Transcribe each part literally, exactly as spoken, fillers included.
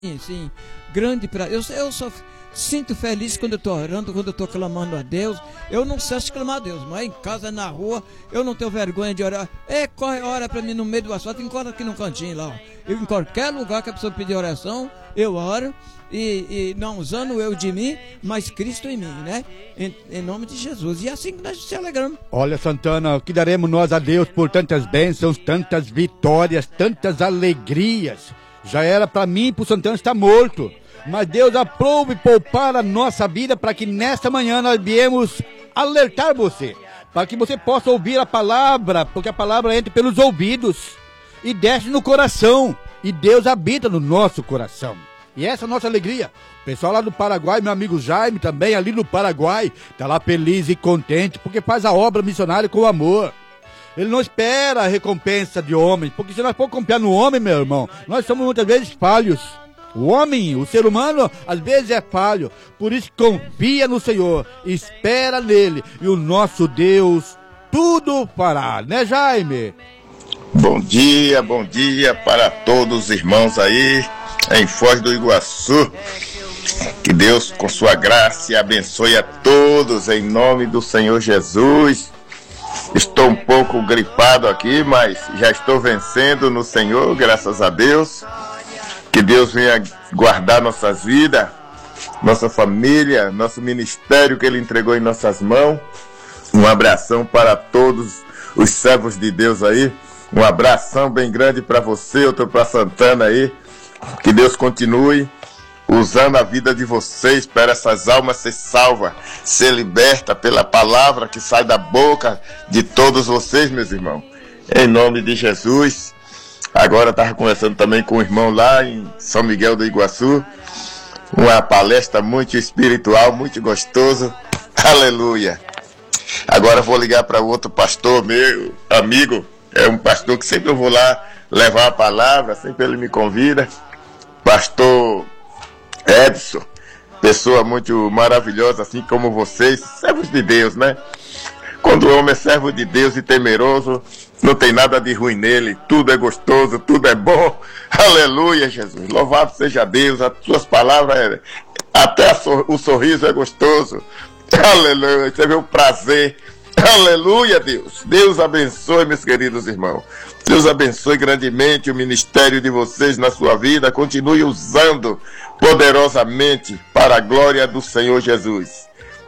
Sim, sim, grande prazer. Eu, eu só sinto feliz quando eu estou orando, quando eu estou clamando a Deus. Eu não cesso de clamar a Deus, mas em casa, na rua, eu não tenho vergonha de orar. É, corre, ora para mim no meio do asfalto, encosta aqui no cantinho lá. Ó. Eu, em qualquer lugar que a pessoa pedir oração, eu oro. E, e não usando eu de mim, mas Cristo em mim, né? Em, em nome de Jesus. E é assim que nós se alegramos. Olha, Santana, o que daremos nós a Deus por tantas bênçãos, tantas vitórias, tantas alegrias. Já era para mim e para o Santana estar morto. Mas Deus aprove poupar a nossa vida para que nesta manhã nós viemos alertar você. Para que você possa ouvir a palavra, porque a palavra entra pelos ouvidos e desce no coração. E Deus habita no nosso coração. E essa é a nossa alegria. O pessoal lá do Paraguai, meu amigo Jaime também, ali no Paraguai, está lá feliz e contente, porque faz a obra missionária com amor. Ele não espera a recompensa de homens, porque se nós for confiar no homem, meu irmão, nós somos muitas vezes falhos. O homem, o ser humano, às vezes é falho. Por isso confia no Senhor, espera nele, e o nosso Deus tudo fará, né, Jaime? Bom dia, bom dia para todos os irmãos aí em Foz do Iguaçu. Que Deus, com sua graça, abençoe a todos em nome do Senhor Jesus. Estou um pouco gripado aqui, mas já estou vencendo no Senhor, graças a Deus. Que Deus venha guardar nossas vidas, nossa família, nosso ministério que Ele entregou em nossas mãos. Um abração para todos os servos de Deus aí. Um abração bem grande para você, outro para Santana aí. Que Deus continue usando a vida de vocês para essas almas ser salvas, ser libertas pela palavra que sai da boca de todos vocês, meus irmãos. Em nome de Jesus. Agora estava conversando também com o irmão lá em São Miguel do Iguaçu. Uma palestra muito espiritual, muito gostoso. Aleluia. Agora vou ligar para outro pastor, meu amigo. É um pastor que sempre eu vou lá levar a palavra, sempre ele me convida. Pastor Edson, pessoa muito maravilhosa, assim como vocês, servos de Deus, né? Quando o homem é servo de Deus e temeroso, não tem nada de ruim nele, tudo é gostoso, tudo é bom. Aleluia, Jesus. Louvado seja Deus, as suas palavras, até o sorriso é gostoso. Aleluia, você vê o prazer. Aleluia, Deus. Deus abençoe, meus queridos irmãos. Deus abençoe grandemente o ministério de vocês na sua vida. Continue usando poderosamente para a glória do Senhor Jesus.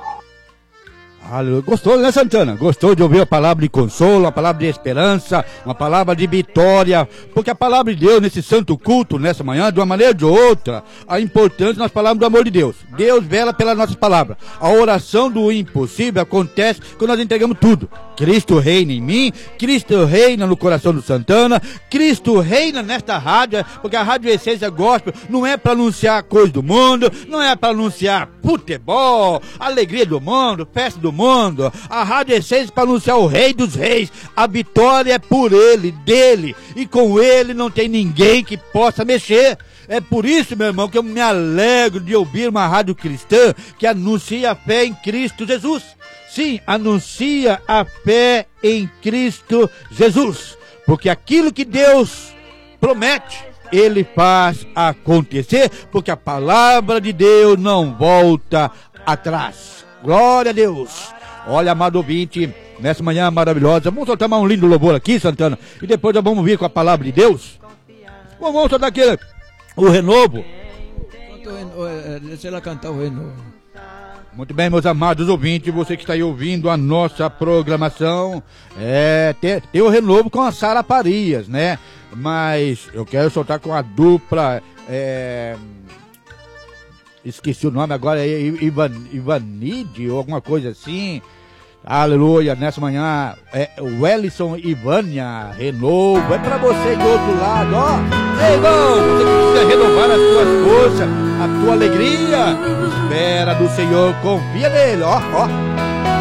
Aleluia. Gostou, né, Santana? Gostou de ouvir a palavra de consolo, a palavra de esperança, uma palavra de vitória, porque a palavra de Deus nesse santo culto, nessa manhã, de uma maneira ou de outra, a importância nós falamos do amor de Deus. Deus vela pelas nossas palavras. A oração do impossível acontece quando nós entregamos tudo. Cristo reina em mim, Cristo reina no coração do Santana, Cristo reina nesta rádio, porque a Rádio Essência Gospel não é para anunciar coisa do mundo, não é para anunciar futebol, alegria do mundo, festa do mundo. A Rádio Essência é para anunciar o Rei dos Reis. A vitória é por Ele, dele, e com Ele não tem ninguém que possa mexer. É por isso, meu irmão, que eu me alegro de ouvir uma rádio cristã que anuncia a fé em Cristo Jesus. Sim, anuncia a fé em Cristo Jesus, porque aquilo que Deus promete, Ele faz acontecer, porque a palavra de Deus não volta atrás. Glória a Deus. Olha, amado ouvinte, nessa manhã maravilhosa, vamos soltar mais um lindo louvor aqui, Santana, e depois nós vamos vir com a palavra de Deus. Vamos soltar aqui o renovo. Deixa ela cantar o renovo. Muito bem, meus amados ouvintes, você que está aí ouvindo a nossa programação, é, tem, tem o renovo com a Sara Farias, né? Mas eu quero soltar com a dupla, é, esqueci o nome agora, é Ivan, Ivanide ou alguma coisa assim. Aleluia, nessa manhã é o Ellison e Vânia, renovo, é pra você do outro lado, ó. Ei, irmão, você precisa renovar as suas forças, a tua alegria, espera do Senhor, confia nele, ó, ó.